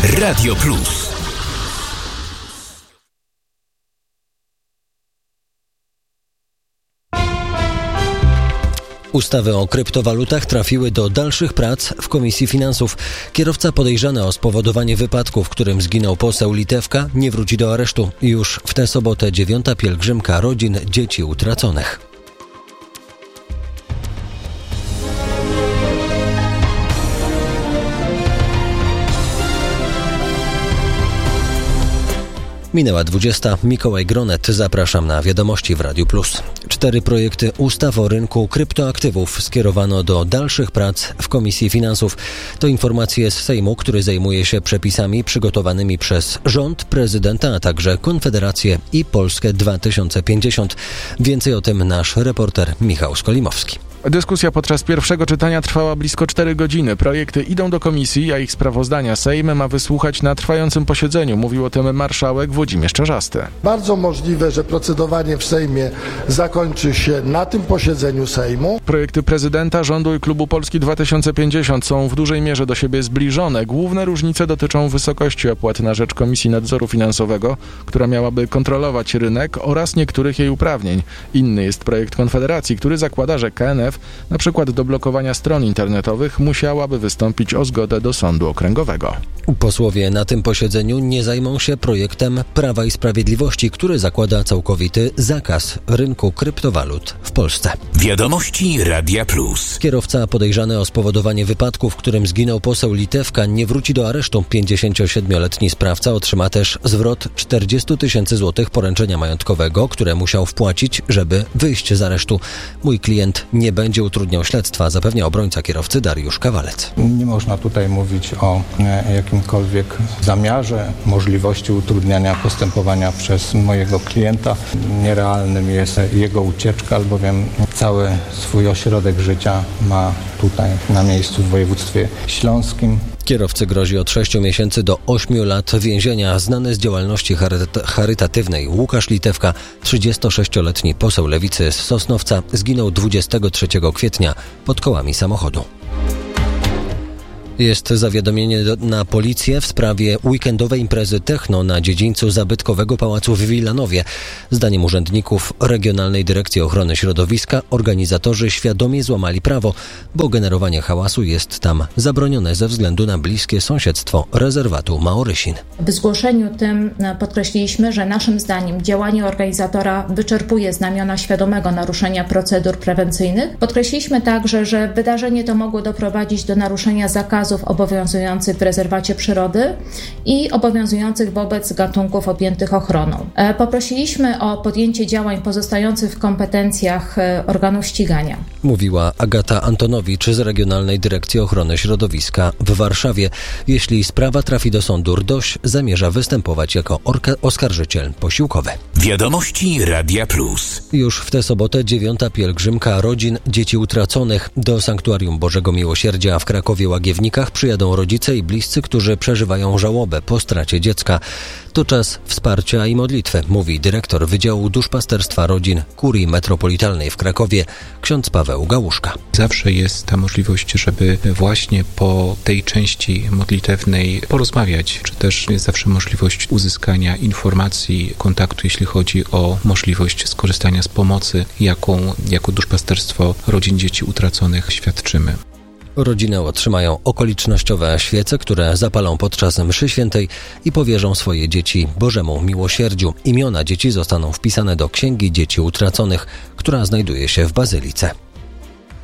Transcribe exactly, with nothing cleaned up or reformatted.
Radio Plus. Ustawy o kryptowalutach trafiły do dalszych prac w Komisji Finansów. Kierowca podejrzany o spowodowanie wypadku, w którym zginął poseł Litewka, nie wróci do aresztu. Już w tę sobotę dziewiąta pielgrzymka rodzin dzieci utraconych. Minęła dwudziesta. Mikołaj Gronet. Zapraszam na Wiadomości w Radiu Plus. Cztery projekty ustaw o rynku kryptoaktywów skierowano do dalszych prac w Komisji Finansów. To informacje z Sejmu, który zajmuje się przepisami przygotowanymi przez rząd, prezydenta, a także Konfederację i Polskę dwa tysiące pięćdziesiąt. Więcej o tym nasz reporter Michał Skolimowski. Dyskusja podczas pierwszego czytania trwała blisko cztery godziny. Projekty idą do komisji, a ich sprawozdania Sejm ma wysłuchać na trwającym posiedzeniu. Mówił o tym marszałek Włodzimierz Czarzasty. Bardzo możliwe, że procedowanie w Sejmie zakończy się na tym posiedzeniu Sejmu. Projekty prezydenta, rządu i klubu Polski dwa tysiące pięćdziesiąt są w dużej mierze do siebie zbliżone. Główne różnice dotyczą wysokości opłat na rzecz Komisji Nadzoru Finansowego, która miałaby kontrolować rynek, oraz niektórych jej uprawnień. Inny jest projekt Konfederacji, który zakłada, że K N F na przykład do blokowania stron internetowych musiałaby wystąpić o zgodę do sądu okręgowego. Posłowie na tym posiedzeniu nie zajmą się projektem Prawa i Sprawiedliwości, który zakłada całkowity zakaz rynku kryptowalut w Polsce. Wiadomości Radia Plus. Kierowca podejrzany o spowodowanie wypadku, w którym zginął poseł Litewka, nie wróci do aresztu. pięćdziesięciosiedmioletni sprawca otrzyma też zwrot czterdzieści tysięcy złotych poręczenia majątkowego, które musiał wpłacić, żeby wyjść z aresztu. Mój klient nie będzie utrudniał śledztwa, zapewnia obrońca kierowcy Dariusz Kawalec. Nie można tutaj mówić o jakimkolwiek zamiarze, możliwości utrudniania postępowania przez mojego klienta. Nierealnym jest jego ucieczka, albowiem cały swój ośrodek życia ma tutaj na miejscu w województwie śląskim. Kierowcy grozi od sześciu miesięcy do ośmiu lat więzienia. Znany z działalności charyta- charytatywnej Łukasz Litewka, trzydziestosześcioletni poseł Lewicy z Sosnowca, zginął dwudziestego trzeciego kwietnia pod kołami samochodu. Jest zawiadomienie na policję w sprawie weekendowej imprezy techno na dziedzińcu zabytkowego pałacu w Wilanowie. Zdaniem urzędników Regionalnej Dyrekcji Ochrony Środowiska organizatorzy świadomie złamali prawo, bo generowanie hałasu jest tam zabronione ze względu na bliskie sąsiedztwo rezerwatu Maorysin. W zgłoszeniu tym podkreśliliśmy, że naszym zdaniem działanie organizatora wyczerpuje znamiona świadomego naruszenia procedur prewencyjnych. Podkreśliliśmy także, że wydarzenie to mogło doprowadzić do naruszenia zakazu obowiązujących w rezerwacie przyrody i obowiązujących wobec gatunków objętych ochroną. Poprosiliśmy o podjęcie działań pozostających w kompetencjach organów ścigania. Mówiła Agata Antonowicz z Regionalnej Dyrekcji Ochrony Środowiska w Warszawie. Jeśli sprawa trafi do sądu, RDOŚ zamierza występować jako orka- oskarżyciel posiłkowy. Wiadomości Radia Plus. Już w tę sobotę dziewiąta pielgrzymka rodzin dzieci utraconych do Sanktuarium Bożego Miłosierdzia w Krakowie Łagiewnikach przyjadą rodzice i bliscy, którzy przeżywają żałobę po stracie dziecka. To czas wsparcia i modlitwy, mówi dyrektor Wydziału Duszpasterstwa Rodzin Kurii Metropolitalnej w Krakowie, ksiądz Paweł Gałuszka. Zawsze jest ta możliwość, żeby właśnie po tej części modlitewnej porozmawiać, czy też jest zawsze możliwość uzyskania informacji, kontaktu, jeśli chodzi o możliwość skorzystania z pomocy, jaką jako Duszpasterstwo Rodzin Dzieci Utraconych świadczymy. Rodziny otrzymają okolicznościowe świece, które zapalą podczas mszy świętej i powierzą swoje dzieci Bożemu Miłosierdziu. Imiona dzieci zostaną wpisane do Księgi Dzieci Utraconych, która znajduje się w Bazylice.